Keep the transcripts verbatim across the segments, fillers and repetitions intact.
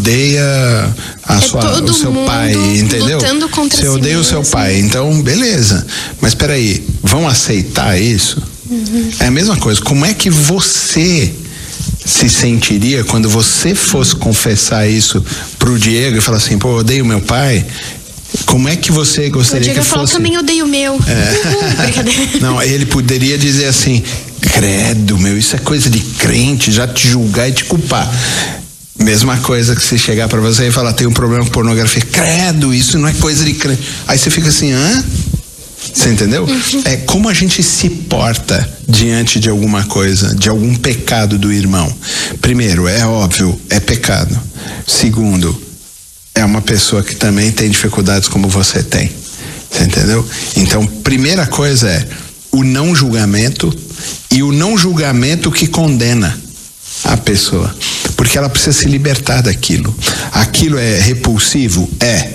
odeia a é sua, o seu pai, entendeu? Lutando contra você si odeia mesmo. o seu pai, então beleza. Mas peraí, vão aceitar isso? Uhum. É a mesma coisa. Como é que você se sentiria quando você fosse confessar isso pro Diego e falar assim, pô, eu odeio meu pai? Como é que você gostaria que fosse? O Diego falou, também odeio o meu. É. Brincadeira. Não, ele poderia dizer assim, credo, meu, isso é coisa de crente, já te julgar e te culpar. Mesma coisa que se chegar pra você e falar, tem um problema com pornografia, credo, isso não é coisa de crente. Aí você fica assim, hã? Você entendeu? Uhum. É como a gente se porta diante de alguma coisa, de algum pecado do irmão. Primeiro, é óbvio, é pecado. Segundo, é uma pessoa que também tem dificuldades como você tem. Você entendeu? Então, primeira coisa é o não julgamento e o não julgamento que condena a pessoa. Porque ela precisa se libertar daquilo. Aquilo é repulsivo? É.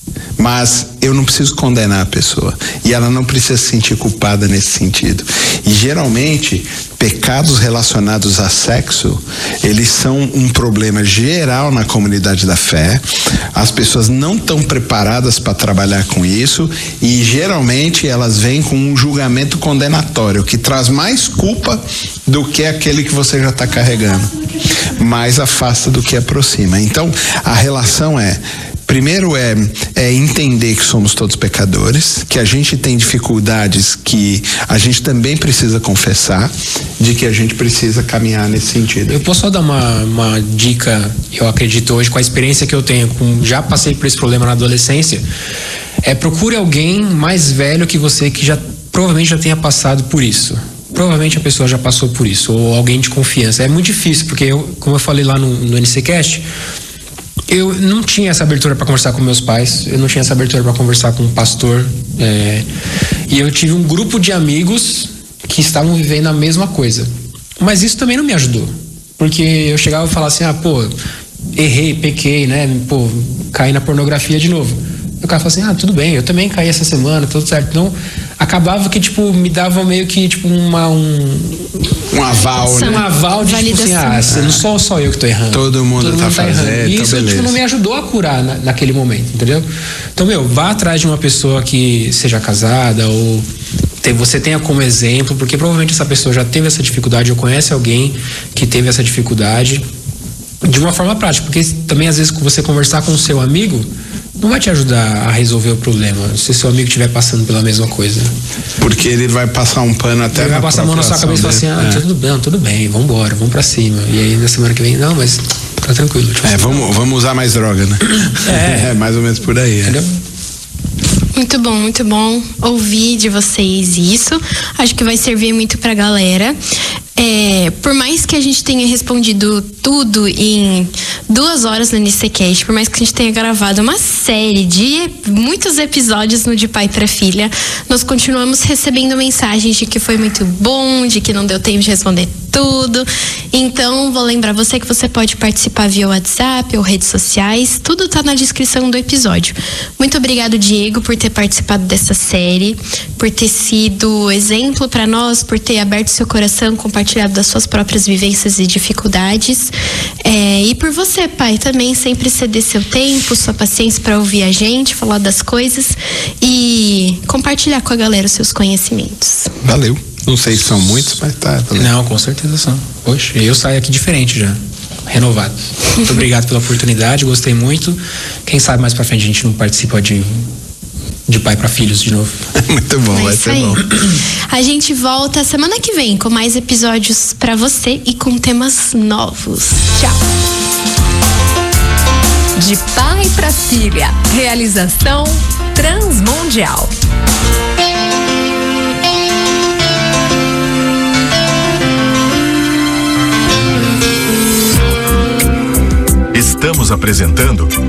Mas eu não preciso condenar a pessoa. E ela não precisa se sentir culpada nesse sentido. E geralmente, pecados relacionados a sexo, eles são um problema geral na comunidade da fé. As pessoas não estão preparadas para trabalhar com isso. E geralmente elas vêm com um julgamento condenatório, que traz mais culpa do que aquele que você já está carregando. Mais afasta do que aproxima. Então, a relação é... Primeiro é, é entender que somos todos pecadores, que a gente tem dificuldades que a gente também precisa confessar, de que a gente precisa caminhar nesse sentido. Eu posso só dar uma, uma dica, eu acredito hoje, com a experiência que eu tenho, com, já passei por esse problema na adolescência, é procure alguém mais velho que você, que já provavelmente já tenha passado por isso. Provavelmente a pessoa já passou por isso, ou alguém de confiança. É muito difícil, porque eu, como eu falei lá no, no N C Cast, eu não tinha essa abertura para conversar com meus pais, eu não tinha essa abertura para conversar com um pastor, é, e eu tive um grupo de amigos que estavam vivendo a mesma coisa, mas isso também não me ajudou, porque eu chegava e falava assim, ah, pô, errei, pequei, né, pô, caí na pornografia de novo. O cara falava assim, ah, tudo bem, eu também caí essa semana, tudo certo. Então, acabava que, tipo, me dava meio que, tipo, uma, um... Um aval, né? Um aval de, tipo assim, ah, ah, não sou só eu que tô errando. Todo mundo, Todo mundo tá, tá fazendo, errando. E isso, então tipo, não me ajudou a curar na, naquele momento, entendeu? Então, meu, vá atrás de uma pessoa que seja casada ou te, você tenha como exemplo, porque provavelmente essa pessoa já teve essa dificuldade ou conhece alguém que teve essa dificuldade de uma forma prática, porque também, às vezes, você conversar com o seu amigo não vai te ajudar a resolver o problema se seu amigo estiver passando pela mesma coisa. Porque ele vai passar um pano até ele vai passar a mão na sua cabeça e falar assim, ah, é. tudo bem, tudo bem, vambora, vamos pra cima. E aí na semana que vem, não, mas tá tranquilo. Tipo, é, vamos, vamos usar mais droga, né? É, é mais ou menos por aí. Entendeu? É. Muito bom, muito bom ouvir de vocês isso. Acho que vai servir muito pra galera. É, por mais que a gente tenha respondido tudo em duas horas no N C Cast, por mais que a gente tenha gravado uma série de muitos episódios no De Pai para Filha, nós continuamos recebendo mensagens de que foi muito bom, de que não deu tempo de responder tudo. Então, vou lembrar você que você pode participar via WhatsApp ou redes sociais, tudo tá na descrição do episódio. Muito obrigado, Diego, por ter participado dessa série, por ter sido exemplo para nós, por ter aberto seu coração, compartilhado das suas próprias vivências e dificuldades, é, e por você, pai, também sempre ceder seu tempo, sua paciência para ouvir a gente, falar das coisas e compartilhar com a galera os seus conhecimentos. Valeu. Não sei se são muitos, mas tá. Valeu. Não, com certeza são. Poxa, eu saio aqui diferente já, renovado. Muito obrigado pela oportunidade, gostei muito. Quem sabe mais pra frente a gente não participa de de pai para filhos de novo. Muito bom, é vai ser aí. bom. A gente volta semana que vem com mais episódios para você e com temas novos. Tchau. De pai para filha. Realização Transmundial. Estamos apresentando